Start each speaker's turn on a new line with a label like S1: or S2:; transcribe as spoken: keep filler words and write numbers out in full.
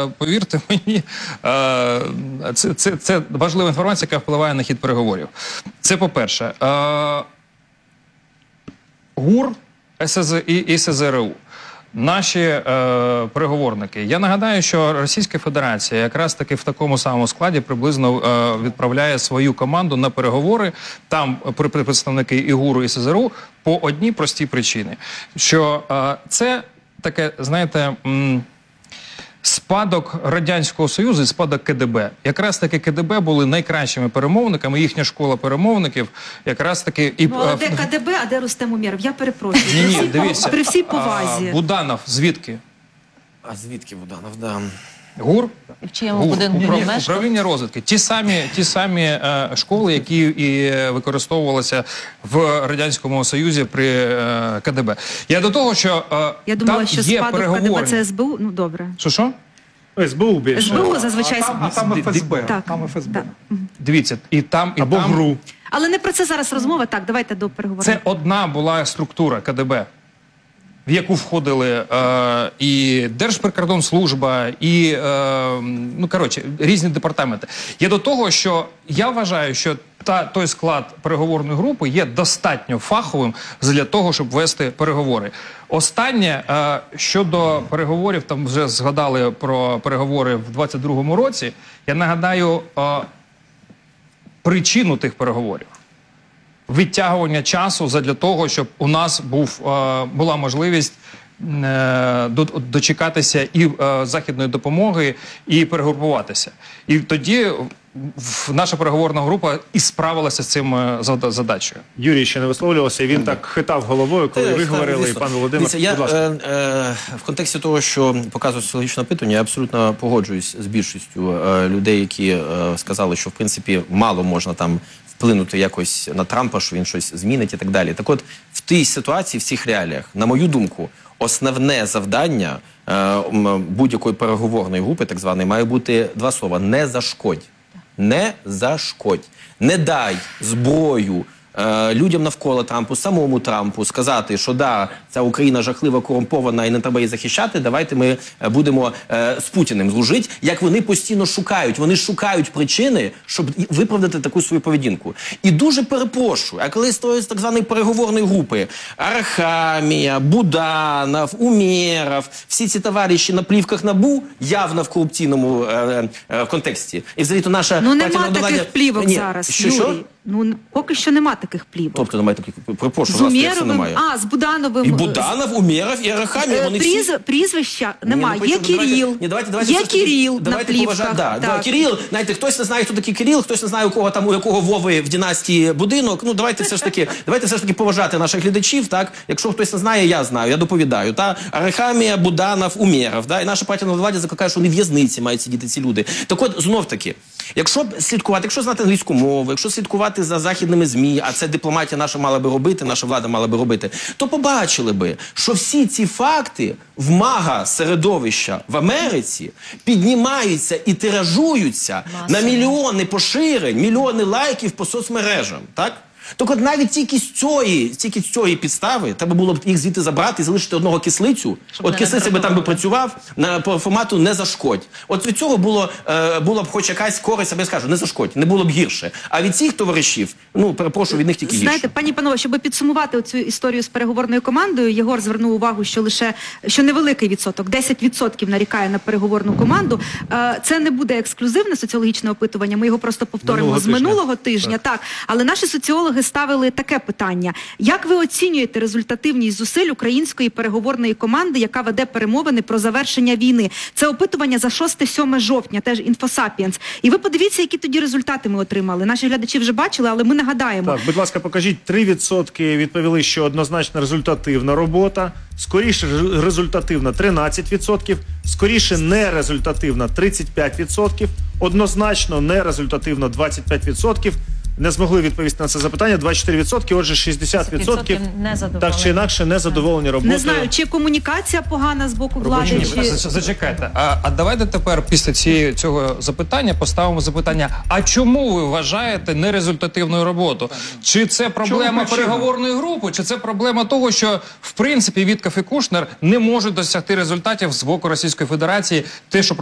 S1: е, повірте мені, е, це, це, це важлива інформація, яка впливає на хід переговорів. Це по-перше. Е, ГУР СЗ, і СЗРУ. Наші е, переговорники. Я нагадаю, що Російська Федерація якраз таки в такому самому складі приблизно е, відправляє свою команду на переговори. Там представники і ГУРу, і СЗРУ по одній простій причині. Що е, це таке, знаєте, м спадок Радянського Союзу і спадок КДБ. Якраз таки КДБ були найкращими перемовниками, їхня школа перемовників якраз таки... І,
S2: ну, а де КДБ, а де Рустем Умєров? Я перепрошую.
S1: Ні, ні, дивіться.
S2: При всій повазі.
S1: А, Буданов звідки?
S3: А звідки Буданов, да.
S1: ГУР?
S4: І в чиєму будинку промешкав?
S1: Управління розвідки. Ті самі, ті самі е, школи, які і використовувалися в Радянському Союзі при е, КДБ. Я до того, що е,
S2: Я думала,
S1: там
S2: що
S1: є
S2: спадок
S1: переговорні...
S2: КДБ це СБУ. Ну, добре.
S1: Що, що?
S5: СБУ більше.
S2: СБУ зазвичай...
S5: А там, а там Ф С Б.
S2: Так,
S5: Там Ф С Б.
S2: так.
S1: Дивіться, і там, і
S5: Або
S1: там...
S5: ГРУ.
S2: Але не про це зараз розмова. Так, давайте до переговорів.
S1: Це одна була структура КДБ, в яку входили е, і Держприкордонслужба, і, е, ну, коротше, різні департаменти. Я до того, що я вважаю, що та, той склад переговорної групи є достатньо фаховим для того, щоб вести переговори. Останнє, е, щодо переговорів, там вже згадали про переговори в двадцять другому році, я нагадаю е, причину тих переговорів. Відтягування часу задля того, щоб у нас був, е, була можливість е, до, дочекатися і е, західної допомоги, і перегрупуватися. І тоді в, наша переговорна група і справилася з цим е, задачею.
S5: Юрій ще не висловлювався, він так хитав головою, коли ви говорили, і пан Володимир,
S3: Дивіться, я,
S5: будь ласка.
S3: Е, е, в контексті того, що показує соціологічне опитування, я абсолютно погоджуюсь з більшістю е, людей, які е, сказали, що в принципі мало можна там вплинути якось на Трампа, що він щось змінить і так далі. Так от, в тій ситуації, в цих реаліях, на мою думку, основне завдання е, будь-якої переговорної групи, так званої, має бути два слова: не зашкодь. Не зашкодь. Не дай зброю е, людям навколо Трампу, самому Трампу, сказати, що да, ця Україна жахлива, корумпована і не треба її захищати, давайте ми будемо е, з Путіним служити, як вони постійно шукають. Вони шукають причини, щоб виправдати таку свою поведінку. І дуже перепрошую, а коли з тої так званої переговорної групи Арахамія, Буданов, Умєров, всі ці товариші на плівках НАБУ, явно в корупційному е, е, контексті. І взагалі то наша...
S2: Ну нема таких плівок
S3: Ні,
S2: зараз,
S3: що,
S2: Юрій.
S3: що?
S2: Ну, поки що нема таких плівок.
S3: Тобто немає таких, перепрошую,
S2: З
S3: у вас як це
S2: Умєровим,
S3: немає?
S2: а, з Будановим.
S3: І Буданов, Умєров, і Арахамія,
S2: Е,
S3: вони
S2: Пріз,
S3: всі...
S2: Прізвища
S3: Ні,
S2: немає.
S3: ну,
S2: Є
S3: почему?
S2: Кирил.
S3: Давайте, ні, давайте, давайте,
S2: Є
S3: все ж таки,
S2: Кирил на
S3: давайте
S2: плівках.
S3: поважати, да, да,
S2: Так.
S3: Кирил, знаєте, хтось не знає, хто такий Кирил, хтось не знає, у кого там, у якого Вови в династії будинок. Ну, давайте все ж таки, давайте все ж таки поважати наших глядачів, так? Якщо хтось не знає, я знаю, я доповідаю, та? Арахамія, Буданов, Умєров, да? І наша партія на владі закликає, що вони в в'язниці мають сидіти ці люди. Так от, знов таки, якщо б слідкувати, якщо знати англійську мову, якщо слідкувати за західними ЗМІ, а це дипломатія наша мала би робити, наша влада мала би робити, то побачили би, що всі ці факти в мага-середовища в Америці піднімаються і тиражуються на мільйони поширень, мільйони лайків по соцмережам, так? Так от навіть тільки з цієї, тільки з цієї підстави треба було б їх звідти забрати і залишити одного кислицю.
S4: Щоб
S3: от кислиця би там би працював на, по формату «не зашкодь». От від цього було, е, було б хоч якась користь, я скажу, не зашкодь, не було б гірше. А від цих товаришів, ну, перепрошую, від них тільки гірше.
S2: Знаєте, пані панове, щоб підсумувати цю історію з переговорною командою, Єгор звернув увагу, що лише що невеликий відсоток, десять відсотків нарікає на переговорну команду. Це не буде ексклюзивне соціологічне опитування, ми його просто повторимо
S5: Минулого
S2: з
S5: тижня.
S2: минулого тижня. Так. так, але наші соціологи ставили таке питання. Як ви оцінюєте результативність зусиль української переговорної команди, яка веде перемовини про завершення війни? Це опитування за шосте-сьоме жовтня, теж Інфосапіенс. І ви подивіться, які тоді результати ми отримали. Наші глядачі вже бачили, але ми нагадаємо.
S5: Так, будь ласка, покажіть. три відсотки відповіли, що однозначно результативна робота. Скоріше результативна тринадцять відсотків. Скоріше нерезультативна тридцять п'ять відсотків. Однозначно нерезультативна двадцять п'ять відсотків. Не змогли відповісти на це запитання двадцять чотири відсотки, отже шістдесят відсотків так чи інакше незадоволені роботою.
S2: Не знаю, чи комунікація погана з боку влади,
S1: Ні,
S2: чи...
S1: зачекайте. А, а давайте тепер після цієї, цього запитання поставимо запитання, а чому ви вважаєте нерезультативною роботу? Чи це проблема переговорної групи, чи це проблема того, що в принципі Вітков і Кушнер не можуть досягти результатів з боку Російської Федерації, те, що